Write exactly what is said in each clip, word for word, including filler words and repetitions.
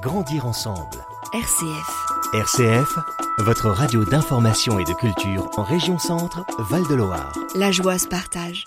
grandir ensemble. R C F. R C F, votre radio d'information et de culture en région Centre, Val-de-Loire. La joie se partage.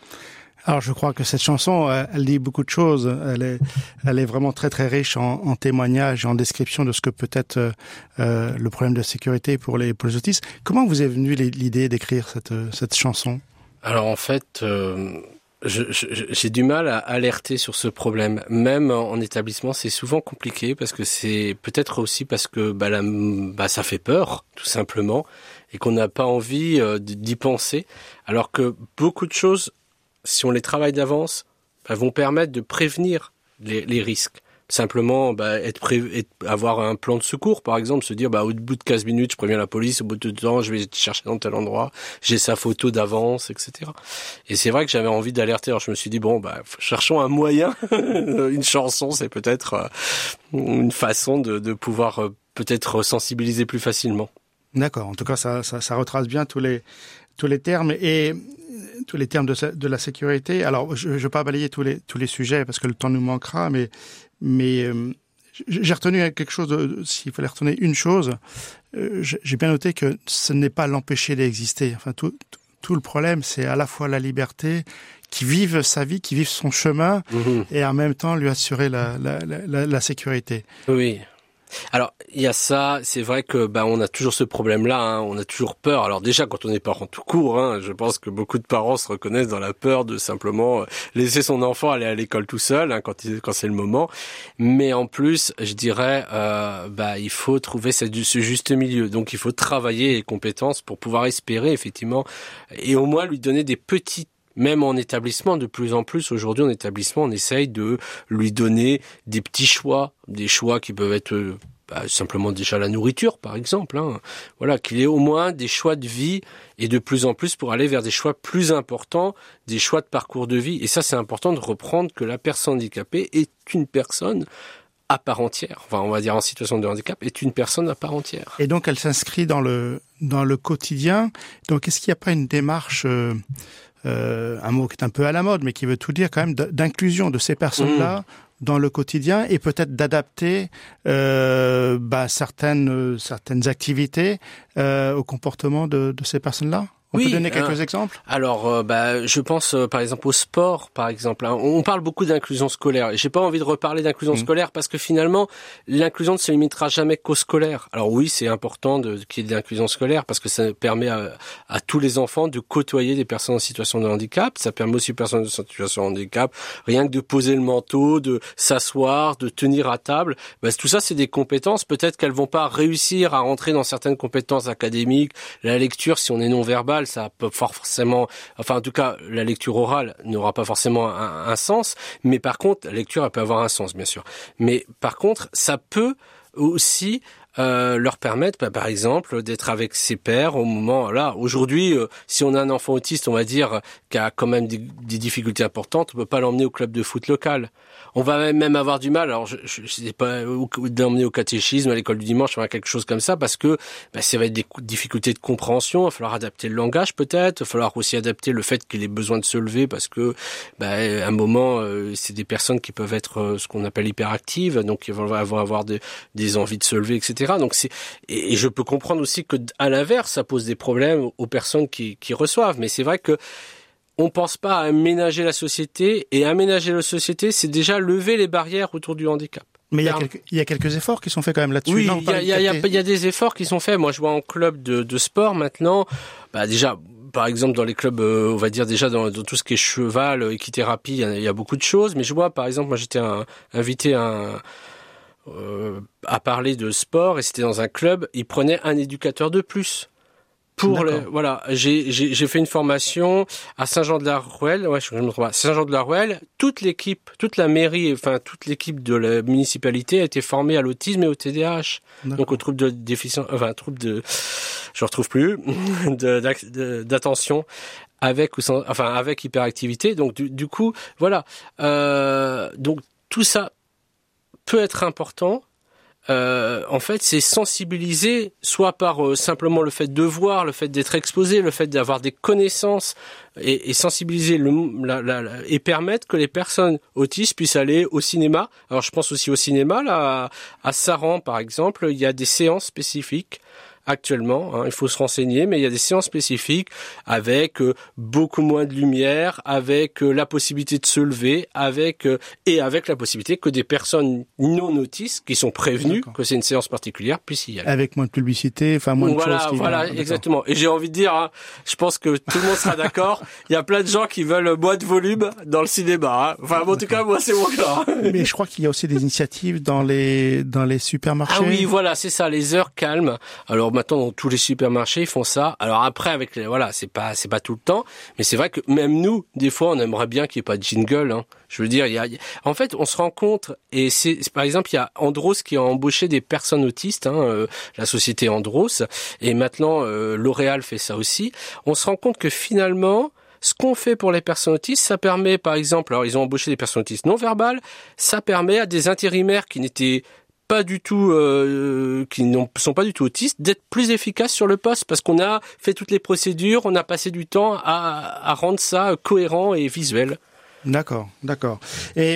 Alors je crois que cette chanson, elle dit beaucoup de choses. Elle est, elle est vraiment très très riche en, en témoignages et en description de ce que peut être euh, le problème de sécurité pour les, pour les autistes. Comment vous est venue l'idée d'écrire cette, cette chanson ? Alors en fait, euh, je, je, j'ai du mal à alerter sur ce problème. Même en, en établissement, c'est souvent compliqué parce que c'est peut-être aussi parce que bah, la, bah, ça fait peur, tout simplement, et qu'on n'a pas envie euh, d'y penser. Alors que beaucoup de choses, si on les travaille d'avance, bah, vont permettre de prévenir les, les risques. Simplement, bah, être pré... être... avoir un plan de secours, par exemple, se dire, bah, au bout de quinze minutes, je préviens la police, au bout de temps, je vais te chercher dans tel endroit, j'ai sa photo d'avance, et cetera. Et c'est vrai que j'avais envie d'alerter. Alors je me suis dit, bon, bah, cherchons un moyen. Une chanson, c'est peut-être euh, une façon de, de pouvoir euh, peut-être sensibiliser plus facilement. D'accord. En tout cas, ça, ça, ça retrace bien tous les, tous les termes et tous les termes de, de la sécurité. Alors, je ne vais pas balayer tous les, tous les sujets parce que le temps nous manquera, mais Mais euh, j'ai retenu quelque chose, de, s'il fallait retenir une chose, euh, j'ai bien noté que ce n'est pas l'empêcher d'exister. Enfin, tout, tout le problème, c'est à la fois la liberté, qui vive sa vie, qui vive son chemin, mmh. et en même temps lui assurer la, la, la, la sécurité. Oui. Alors, il y a ça, c'est vrai que bah on a toujours ce problème-là, hein, on a toujours peur. Alors déjà, quand on est parent tout court, hein, je pense que beaucoup de parents se reconnaissent dans la peur de simplement laisser son enfant aller à l'école tout seul, hein, quand, il, quand c'est le moment. Mais en plus, je dirais, euh, bah il faut trouver ce, ce juste milieu. Donc il faut travailler les compétences pour pouvoir espérer, effectivement, et au moins lui donner des petites. Même en établissement, de plus en plus, aujourd'hui en établissement, on essaye de lui donner des petits choix, des choix qui peuvent être euh, bah, simplement déjà la nourriture, par exemple. Hein. Voilà, qu'il ait au moins des choix de vie et de plus en plus pour aller vers des choix plus importants, des choix de parcours de vie. Et ça, c'est important de reprendre que la personne handicapée est une personne à part entière. Enfin, on va dire en situation de handicap, est une personne à part entière. Et donc, elle s'inscrit dans le dans le quotidien. Donc, est-ce qu'il n'y a pas une démarche euh... Euh, un mot qui est un peu à la mode, mais qui veut tout dire quand même, d'inclusion de ces personnes-là mmh. dans le quotidien et peut-être d'adapter euh, bah, certaines certaines activités euh, au comportement de, de ces personnes-là. On oui, peut donner quelques euh, exemples ? Alors, euh, bah, je pense euh, par exemple au sport, par exemple. Hein. On parle beaucoup d'inclusion scolaire. J'ai pas envie de reparler d'inclusion mmh. scolaire parce que finalement, l'inclusion ne se limitera jamais qu'au scolaire. Alors oui, c'est important de, qu'il y ait de l'inclusion scolaire parce que ça permet à, à tous les enfants de côtoyer des personnes en situation de handicap. Ça permet aussi aux personnes en situation de handicap, rien que de poser le manteau, de s'asseoir, de tenir à table. Bah, tout ça, c'est des compétences. Peut-être qu'elles vont pas réussir à rentrer dans certaines compétences académiques. La lecture, si on est non-verbal, ça peut forcément, enfin en tout cas la lecture orale n'aura pas forcément un, un sens, mais par contre la lecture elle peut avoir un sens bien sûr. Mais par contre ça peut aussi euh, leur permettre, bah, par exemple, d'être avec ses pairs au moment là. Aujourd'hui, euh, si on a un enfant autiste, on va dire qui a quand même des, des difficultés importantes, on peut pas l'emmener au club de foot local. On va même avoir du mal. Alors, je, je, je sais pas, d'emmener au catéchisme, à l'école du dimanche, enfin quelque chose comme ça, parce que bah, ça va être des difficultés de compréhension. Il va falloir adapter le langage peut-être. Il va falloir aussi adapter le fait qu'il ait besoin de se lever, parce que bah, à un moment, euh, c'est des personnes qui peuvent être euh, ce qu'on appelle hyperactives, donc ils vont avoir des, des envies de se lever, et cetera. Donc c'est et, et je peux comprendre aussi que à l'inverse, ça pose des problèmes aux personnes qui, qui reçoivent. Mais c'est vrai que on pense pas à aménager la société, et aménager la société, c'est déjà lever les barrières autour du handicap. Mais il y a quelques, il y a quelques efforts qui sont faits quand même là-dessus. Oui, il y a, il y a, il y a, il y a des efforts qui sont faits. Moi, je vois en club de, de sport maintenant, bah déjà, par exemple, dans les clubs, euh, on va dire déjà dans, dans tout ce qui est cheval, équithérapie, il y, a, il y a beaucoup de choses. Mais je vois, par exemple, moi, j'étais un, invité à un, euh, à parler de sport, et c'était dans un club, ils prenaient un éducateur de plus. Pour le, voilà, j'ai, j'ai, j'ai fait une formation à Saint-Jean-de-la-Ruelle, ouais, je me trompe pas, Saint-Jean-de-la-Ruelle, toute l'équipe, toute la mairie, enfin, toute l'équipe de la municipalité a été formée à l'autisme et au T D A H. D'accord. Donc, au trouble de déficience, enfin, trouble de, je retrouve plus, de, de, d'attention, avec ou sans, enfin, avec hyperactivité. Donc, du, du coup, voilà, euh, donc, tout ça peut être important. Euh, en fait, c'est sensibiliser, soit par euh, simplement le fait de voir, le fait d'être exposé, le fait d'avoir des connaissances, et, et sensibiliser le, la, la, la, et permettre que les personnes autistes puissent aller au cinéma. Alors, je pense aussi au cinéma, là, à, à Saran, par exemple, il y a des séances spécifiques. Actuellement, hein, il faut se renseigner, mais il y a des séances spécifiques avec euh, beaucoup moins de lumière, avec euh, la possibilité de se lever, avec euh, et avec la possibilité que des personnes non autistes qui sont prévenues D'accord. que c'est une séance particulière puissent y aller. Avec moins de publicité, enfin moins voilà, de choses. Qui voilà, vont... exactement. Et j'ai envie de dire, hein, je pense que tout le monde sera d'accord. Il y a plein de gens qui veulent moins de volume dans le cinéma. Hein. Enfin, bon, en tout cas, moi, c'est mon cas. Mais je crois qu'il y a aussi des initiatives dans les dans les supermarchés. Ah oui, voilà, c'est ça, les heures calmes. Alors maintenant, dans tous les supermarchés, ils font ça. Alors après, avec les, voilà, c'est pas, c'est pas tout le temps, mais c'est vrai que même nous, des fois, on aimerait bien qu'il n'y ait pas de jingle. Hein. Je veux dire, il y a, en fait, on se rend compte, et c'est, par exemple, il y a Andros qui a embauché des personnes autistes, hein, euh, la société Andros, et maintenant euh, L'Oréal fait ça aussi. On se rend compte que finalement, ce qu'on fait pour les personnes autistes, ça permet, par exemple, alors ils ont embauché des personnes autistes non verbales, ça permet à des intérimaires qui n'étaient pas du tout, euh, qui ne sont pas du tout autistes, d'être plus efficaces sur le poste parce qu'on a fait toutes les procédures, on a passé du temps à, à rendre ça cohérent et visuel. D'accord, d'accord. Et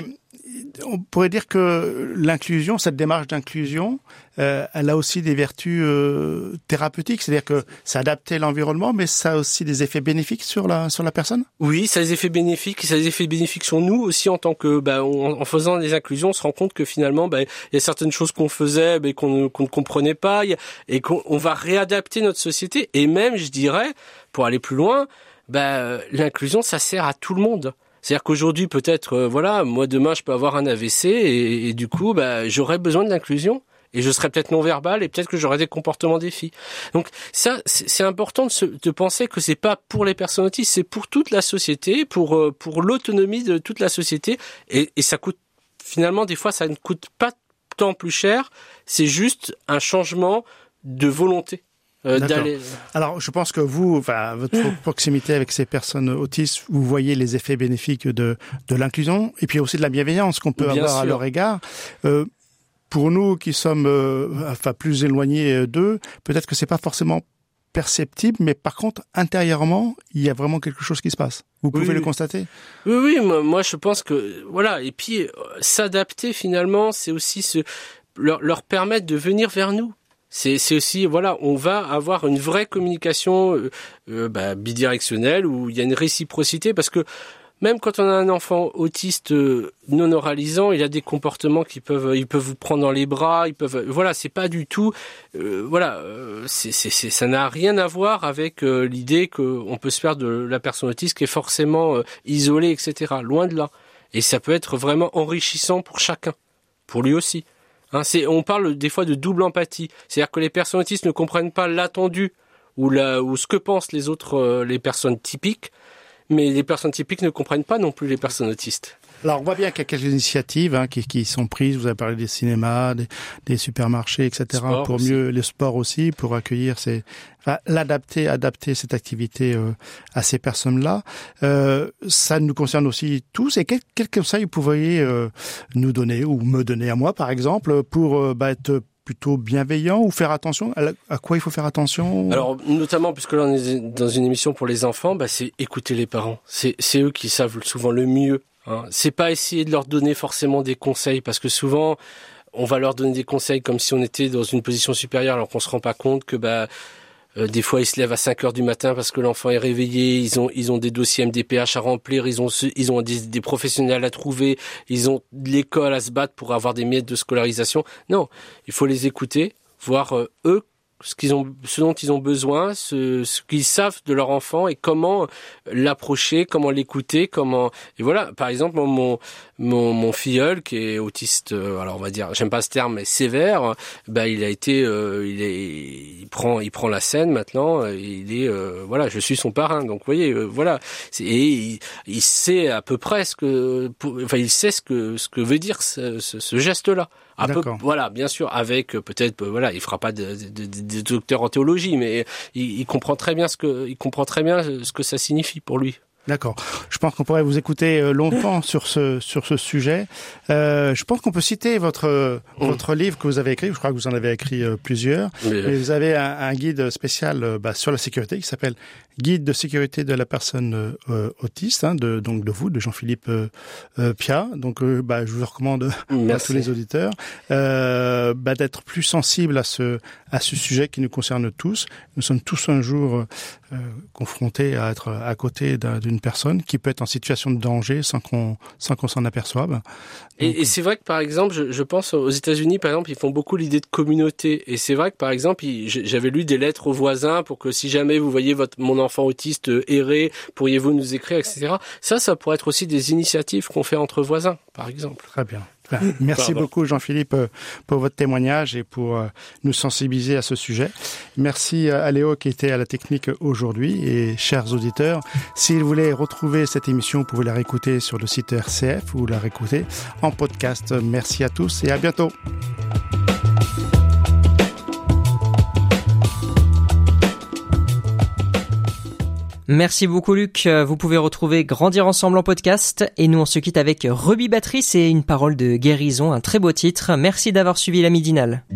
on pourrait dire que l'inclusion, cette démarche d'inclusion, euh, elle a aussi des vertus euh, thérapeutiques, c'est-à-dire que ça adapte l'environnement, mais ça a aussi des effets bénéfiques sur la sur la personne. Oui, ça a des effets bénéfiques, ça a des effets bénéfiques sur nous aussi en tant que, bah, on, en faisant des inclusions, on se rend compte que finalement, bah, il y a certaines choses qu'on faisait, bah, qu'on, qu'on ne comprenait pas, y a, et qu'on on va réadapter notre société, et même, je dirais, pour aller plus loin, bah, l'inclusion, ça sert à tout le monde. C'est-à-dire qu'aujourd'hui, peut-être, euh, voilà, moi demain, je peux avoir un A V C et, et du coup, bah, j'aurais besoin de l'inclusion et je serais peut-être non-verbal et peut-être que j'aurais des comportements défis. Donc ça, c'est, c'est important de, se, de penser que c'est pas pour les personnes autistes, c'est pour toute la société, pour euh, pour l'autonomie de toute la société et, et ça coûte finalement des fois, ça ne coûte pas tant plus cher. C'est juste un changement de volonté. Euh, d'aller... Alors, je pense que vous, enfin, votre proximité avec ces personnes autistes, vous voyez les effets bénéfiques de de l'inclusion et puis aussi de la bienveillance qu'on peut Bien avoir sûr. à leur égard. Euh, pour nous qui sommes, euh, enfin, plus éloignés d'eux, peut-être que c'est pas forcément perceptible, mais par contre, intérieurement, il y a vraiment quelque chose qui se passe. Vous pouvez oui, le constater? Oui, oui, moi, je pense que, voilà. Et puis, euh, s'adapter finalement, c'est aussi se leur, leur permettre de venir vers nous. C'est, c'est aussi, voilà, on va avoir une vraie communication euh, euh, bah, bidirectionnelle où il y a une réciprocité parce que même quand on a un enfant autiste euh, non oralisant, il a des comportements qui peuvent, ils peuvent vous prendre dans les bras, ils peuvent, voilà, c'est pas du tout, euh, voilà, euh, c'est, c'est, c'est, ça n'a rien à voir avec euh, l'idée qu'on peut se faire de la personne autiste qui est forcément euh, isolée, et cetera. Loin de là. Et ça peut être vraiment enrichissant pour chacun, pour lui aussi. Hein, c'est, on parle des fois de double empathie, c'est-à-dire que les personnes autistes ne comprennent pas l'attendu ou, la, ou ce que pensent les autres, euh, les personnes typiques, mais les personnes typiques ne comprennent pas non plus les personnes autistes. Alors, on voit bien qu'il y a quelques initiatives hein, qui, qui sont prises. Vous avez parlé des cinémas, des, des supermarchés, et cetera. Sport pour aussi. mieux les sports aussi, pour accueillir ces, enfin, l'adapter, adapter cette activité euh, à ces personnes-là. Euh, ça nous concerne aussi tous. Et quel, quel conseil vous pourriez euh, nous donner ou me donner à moi, par exemple, pour euh, bah, être plutôt bienveillant ou faire attention à, la, à quoi il faut faire attention? Alors notamment puisque là on est dans une émission pour les enfants, bah c'est écouter les parents. C'est c'est eux qui savent souvent le mieux. Hein. C'est pas essayer de leur donner forcément des conseils parce que souvent on va leur donner des conseils comme si on était dans une position supérieure alors qu'on se rend pas compte que bah Euh, des fois, ils se lèvent à cinq heures du matin parce que l'enfant est réveillé. Ils ont, ils ont des dossiers M D P H à remplir. Ils ont, ils ont des, des professionnels à trouver. Ils ont de l'école à se battre pour avoir des miettes de scolarisation. Non, il faut les écouter, voir euh, eux ce qu'ils ont, ce dont ils ont besoin, ce, ce qu'ils savent de leur enfant et comment l'approcher, comment l'écouter, comment. Et voilà, par exemple, mon mon mon filleul qui est autiste, euh, alors on va dire, j'aime pas ce terme, mais sévère. Bah il a été, euh, il est, il prend, il prend la scène maintenant. Il est, euh, voilà, je suis son parrain. Donc vous voyez, euh, voilà. C'est, et il, il sait à peu près ce que, pour, enfin il sait ce que ce que veut dire ce, ce, ce geste-là. Un peu, voilà, bien sûr, avec euh, peut-être, euh, voilà, il fera pas de, de, de, de docteur en théologie, mais il, il comprend très bien ce que, il comprend très bien ce que ça signifie pour lui. D'accord. Je pense qu'on pourrait vous écouter longtemps sur ce sur ce sujet. Euh, je pense qu'on peut citer votre mmh. votre livre que vous avez écrit. Je crois que vous en avez écrit euh, plusieurs. Oui. Mais vous avez un, un guide spécial euh, bah, sur la sécurité qui s'appelle Guide de sécurité de la personne euh, autiste, hein, de donc de vous, de Jean-Philippe euh, euh, Piat. Donc, euh, bah, je vous recommande Merci. à tous les auditeurs euh, bah, d'être plus sensibles à ce à ce sujet qui nous concerne tous. Nous sommes tous un jour euh, confrontés à être à côté d'un, d'une personne qui peut être en situation de danger sans qu'on sans qu'on s'en aperçoive. Donc, et, et c'est vrai que par exemple, je, je pense aux États-Unis, par exemple, ils font beaucoup l'idée de communauté. Et c'est vrai que par exemple, ils, j'avais lu des lettres aux voisins pour que si jamais vous voyez votre mon enfant autiste errer, pourriez-vous nous écrire, et cetera. Ça, ça pourrait être aussi des initiatives qu'on fait entre voisins, par exemple. Très bien. Merci Pardon. beaucoup Jean-Philippe pour votre témoignage et pour nous sensibiliser à ce sujet. Merci à Léo qui était à la technique aujourd'hui et chers auditeurs, si vous voulez retrouver cette émission, vous pouvez la réécouter sur le site R C F ou la réécouter en podcast. Merci à tous et à bientôt. Merci beaucoup Luc, vous pouvez retrouver Grandir Ensemble en podcast et nous on se quitte avec Ruby Batterie, c'est une parole de guérison, un très beau titre. Merci d'avoir suivi la midinale.